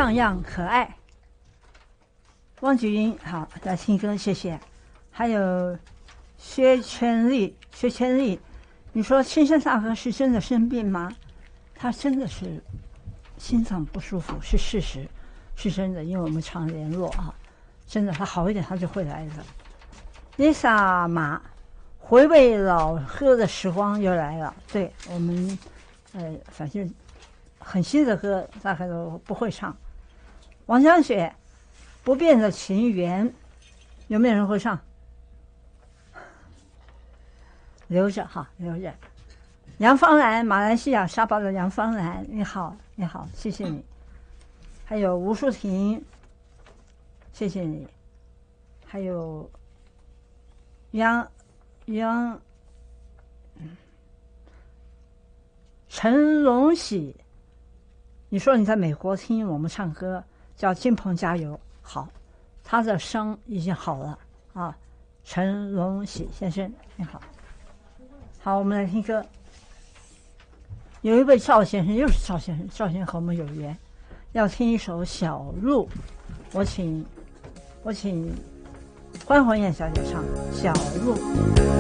像样可爱。汪菊英，好，来听歌，谢谢。还有薛全利，你说青山大哥是真的生病吗？他真的是心脏不舒服，是事实，是真的，因为我们常联络啊，真的，他好一点他就会来的。Lisa 马，回味老歌的时光又来了。对我们，反正很新的歌大概都不会唱。王江雪，不变的情缘，有没有人会唱？留着哈，留着。杨芳兰，马来西亚沙巴的杨芳兰，你好，你好，谢谢你。还有吴淑婷，谢谢你。还有陈龙喜，你说你在美国听我们唱歌，叫金鹏加油，好，他的伤已经好了啊。陈龙喜先生，你好。好，我们来听歌。有一位赵先生，又是赵先生，赵先生和我们有缘，要听一首《小路》，我请关宏燕小姐唱《小路》。